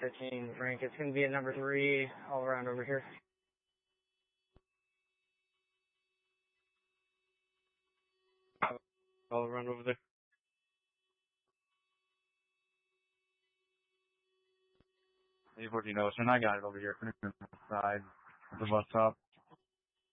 15 rank. It's going to be a number 3 all around over here. All around over there. A14 Ocean, I got it over here. Side of the bus stop.